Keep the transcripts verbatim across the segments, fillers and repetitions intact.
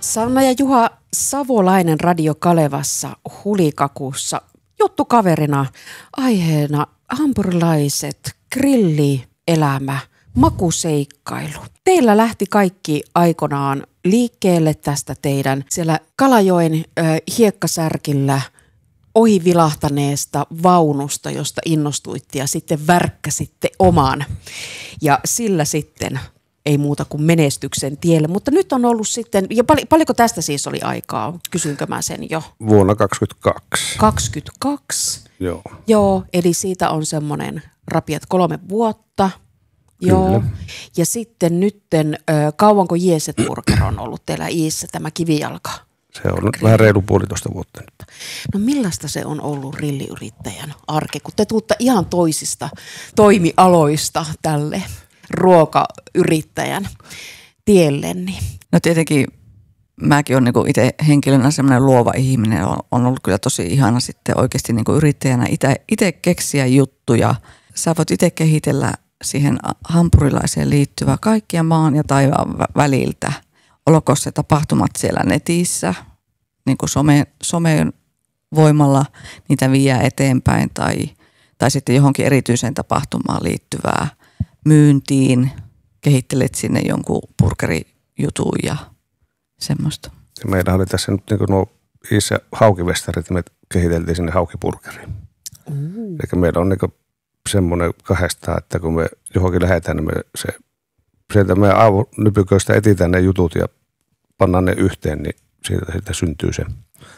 Sanna ja Juha Savolainen Radio Kalevassa Hulikakussa juttukaverina aiheena hampurilaiset, grillielämä, makuseikkailu. Teillä lähti kaikki aikanaan liikkeelle tästä teidän siellä Kalajoen äh, hiekkasärkillä ohi vilahtaneesta vaunusta, josta innostuitte ja sitten värkkäsitte oman. Ja sillä sitten ei muuta kuin menestyksen tielle. Mutta nyt on ollut sitten, ja pal- paljonko tästä siis oli aikaa? Kysynkö mä sen jo? Vuonna kaksikymmentäkaksi. kaksikymmentäkaksi? Joo. Joo, eli siitä on semmoinen rapiat kolme vuotta. Joo. Kyllä. Ja sitten nytten, kauanko Jeesetburger on ollut teillä iissä tämä kivijalka? Se on nyt vähän reilu puolitoista vuotta nyt. No millaista se on ollut grilliyrittäjän arke, kun te tuutte ihan toisista toimialoista tälle ruokayrittäjän tielle? Niin. No tietenkin mäkin olen niinku itse henkilönä semmoinen luova ihminen. On, on ollut kyllä tosi ihana sitten oikeasti niinku yrittäjänä itse keksiä juttuja. Sä voit itse kehitellä siihen hampurilaiseen liittyvää kaikkia maan ja taivaan väliltä. Olkoon se tapahtumat siellä netissä, niin kuin some, someen voimalla niitä vie eteenpäin tai, tai sitten johonkin erityiseen tapahtumaan liittyvää myyntiin. Kehittelet sinne jonkun burgerijutun ja semmoista. Ja meillä oli tässä nyt niin nuo iissä haukivestarit, me kehiteltiin sinne haukipurgeriin. Mm. Eli meillä on niin semmoinen kahdestaan, että kun me johonkin lähdetään, niin me se, sieltä meidän aivonypyköistä etsitään ne jutut ja pannaan ne yhteen, niin siitä, siitä syntyy se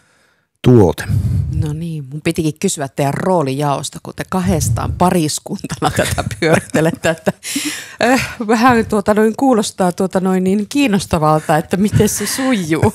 tuote. No niin, mun pitikin kysyä teidän roolijaosta, kun te kahdestaan pariskuntana tätä pyörittelette, että äh, vähän tuota noin kuulostaa tuota noin niin kiinnostavalta, että miten se sujuu.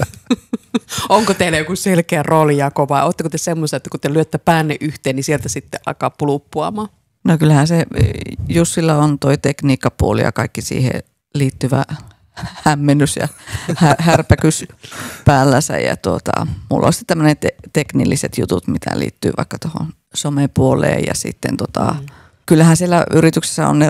Onko teillä joku selkeä roolijako vai ootteko te semmoisia, että kun te lyötte päänne yhteen, niin sieltä sitten alkaa puluppuamaan? No kyllähän se Jussilla on toi tekniikkapuoli ja kaikki siihen liittyvä hämmennys ja härpäkys päällänsä. Ja tuota, mulla on sitten tämmöinen te- teknilliset jutut, mitä liittyy vaikka tuohon somepuoleen ja sitten tota, mm. kyllähän siellä yrityksessä on ne